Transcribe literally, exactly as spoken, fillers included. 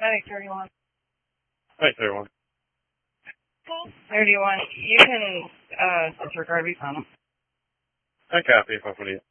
Medic thirty-one. Right, thirty-one. thirty-one. You can uh, disregard. We found him. I copy, if I put it.